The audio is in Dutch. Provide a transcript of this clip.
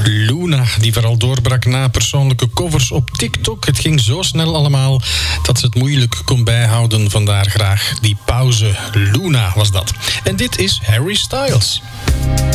Luna, die vooral doorbrak na persoonlijke covers op TikTok. Het ging zo snel allemaal dat ze het moeilijk kon bijhouden. Vandaar graag die pauze. Luna was dat. En dit is Harry Styles.